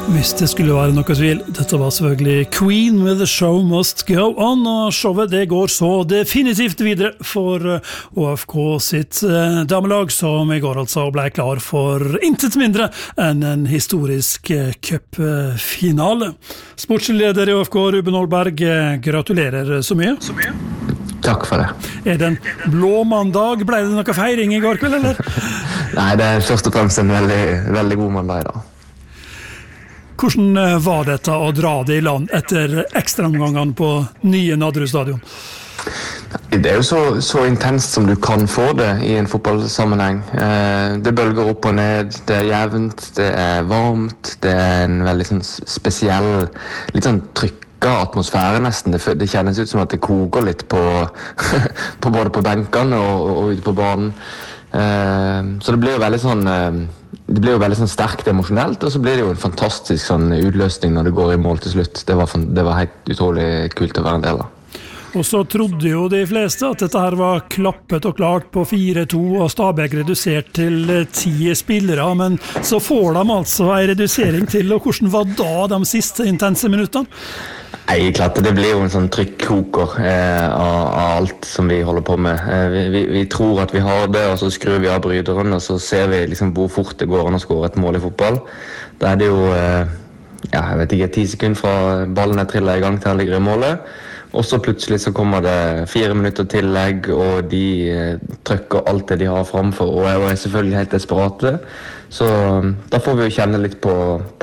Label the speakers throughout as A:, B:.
A: Hvis det skulle være noe tvil, dette var selvfølgelig Queen with The Show Must Go On, og showet det går så definitivt videre for ÅFK sitt damelag, som I går altså ble klar for intet mindre enn en historisk cupfinale. Sportsleder I ÅFK, Ruben Olberg, gratulerer så mye.
B: Takk for det.
A: Det en blå mandag? Ble det noe feiring I går kveld, eller?
B: Nei, det først og fremst en veldig god mandag da.
A: Hvordan var dette å dra det I land etter ekstraomgangene på nye Nadderud stadion?
B: Det jo så intenst som du kan få det I en fotballsammenheng. Det bølger opp og ned, det jevnt, det varmt, det en veldig sånn spesiell, litt sånn trykka atmosfære nesten. Det kjennes ut som at det koker litt på, både på benkene og ute på banen. Så det blir jo veldig sånn sterkt emosjonelt, og så blir det jo en fantastisk sånn utløsning når det går I mål til slutt. Det var helt utrolig kult å være en del av.
A: Og så trodde jo de fleste at dette her var klappet og klart på 4-2 og Stabæk redusert til 10 spillere, men så får de altså en redusering til, og hvordan var da de siste intense minuttene?
B: Nei, klart det blir jo en sånn trykkoker av alt som vi holder på med. Vi tror at vi har det, og så skrur vi av bryteren, og så ser vi liksom hvor fort det går an å skåre et mål I fotball. Da det jo, jeg vet ikke, 10 sekunder fra ballen trillet I gang til å ligge I målet, og så plutselig så kommer det 4 minutter tillegg, og de trykker alt det de har framfor, og selvfølgelig helt desperate. Så da får vi jo kjenne litt på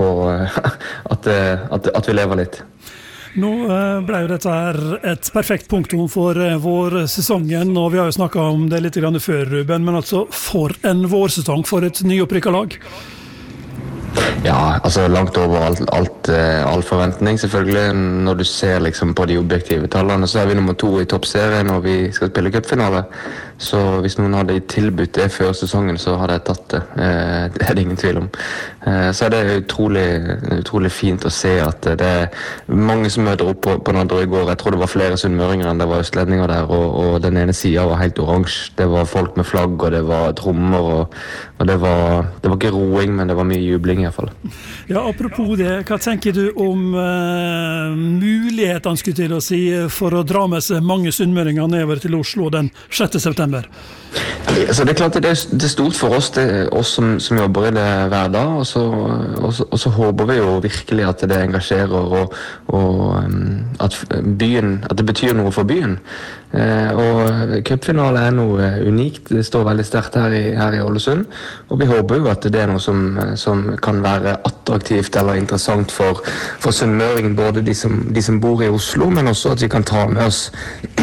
B: at vi lever litt.
A: Nå ble jo dette her et perfekt punktum for vår sesongen, og vi har jo snakket om det litt grann før, Ruben, men altså for en vårsesong, for et nyopprykket lag.
B: Ja, altså langt over all forventning selvfølgelig. Når du ser liksom på de objektive tallene, så vi nummer 2 I toppserien og vi skal spille cupfinale. Så hvis noen hadde tilbudt det før sesongen, så hadde jeg tatt det. Det det ingen tvil om. Så det utrolig fint å se at det mange som møter opp på Nadderud I går. Jeg tror det var flere sunnmøringer enn det var østlendinger der, og den ene siden var helt oransje. Det var folk med flagg, og det var trommer, og det var ikke roing, men det var mye jubling I hvert fall.
A: Ja, apropos det, hva tenker du om mulighetene skulle til å si for å dra med seg mange sunnmøringer nedover til Oslo den 6. september?
B: Så det klart det stort for oss, oss som jobber I det hver dag, og så håper vi jo virkelig at det engasjerer, og at det betyr noe for byen. Og cupfinale noe unikt, det står veldig sterkt her I Ålesund, og vi håper jo at det noe som kan være attraktivt eller interessant for sunnmøringen, både de som bor I Oslo, men også at vi kan ta med oss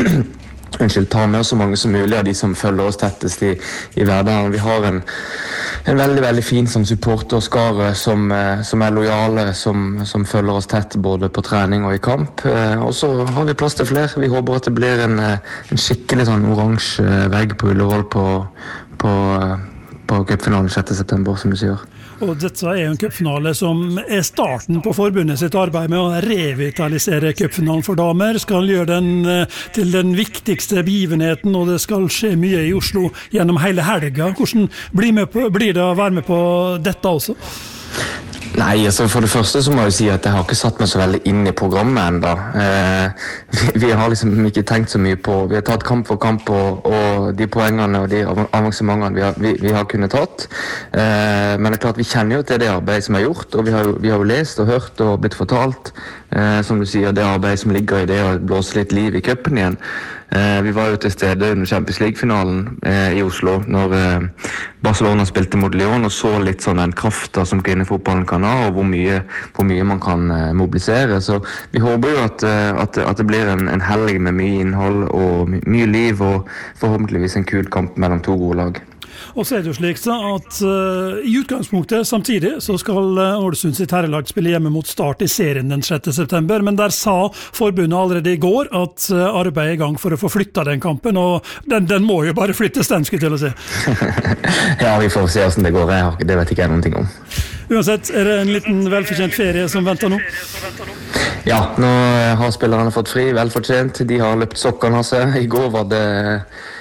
B: så mange som mulig av de som følger oss tettest I hverdagen. Vi har en veldig, veldig fin som supporterskare som lojale, som følger oss tett både på trening og I kamp. Og så har vi plass til flere. Vi håper at det blir en skikkelig sånn oransje vegg på Ullevål på cupfinalen 6. september, som du sier.
A: Og dette en cupfinale som starten på forbundet sitt arbeid med å revitalisere cupfinalen for damer, skal gjøre den til den viktigste begivenheten, og det skal skje mye I Oslo gjennom hele helga. Hvordan blir det å være med på dette også?
B: Nei, altså for det første så må jeg si at jeg har ikke satt meg så veldig inn I programmet enda. Vi har liksom ikke tenkt så mye på, vi har tatt kamp for kamp og de poengene og de avansementene vi har kunnet tatt. Men det klart vi kjenner jo til det arbeidet som gjort, og vi har jo lest og hørt og blitt fortalt, som du sier, det arbeidet som ligger I det å blåse litt liv I cupen igjen. Vi var jo til stede under Champions League-finalen I Oslo når Barcelona spilte mot Lyon og så litt sånn den kraften som kvinnefotballen kan ha og hvor mye man kan mobilisere, så vi håper jo at det blir en helg med mye innhold og mye liv og forhåpentligvis en kul kamp mellom 2 gode lag.
A: Og så det jo slik at I utgangspunktet samtidig så skal Ålesund sitt herrelag spille hjemme mot Start I serien den 6. september, men der sa forbundet allerede I går at arbeidet I gang for å få flyttet den kampen, og den må jo bare flyttes, den skulle til å si.
B: Ja, vi får se hvordan det går, det vet ikke jeg noen ting om.
A: Uansett, det en liten velfortjent ferie som venter nå?
B: Ja, nå har spillerne fått fri, velfortjent, de har løpt sokkene av seg. I går var det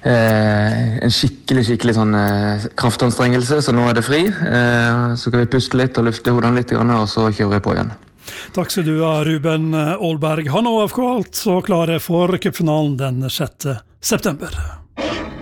B: en skikkelig sånn kraftanstrengelse, så nå det fri. Så kan vi puste litt og lufte hodene litt, og så kjører vi på igjen.
A: Takk skal du ha, Ruben Aalberg. Han og AFK altså klare for cupfinalen den 6. september.